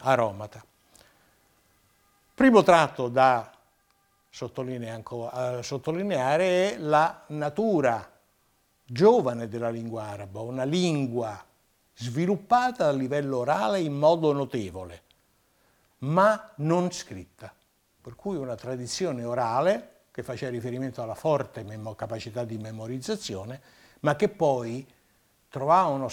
aromata. Primo tratto da sottolineare è la natura giovane della lingua araba, una lingua sviluppata a livello orale in modo notevole, ma non scritta, per cui una tradizione orale che faceva riferimento alla forte capacità di memorizzazione, ma che poi trovava uno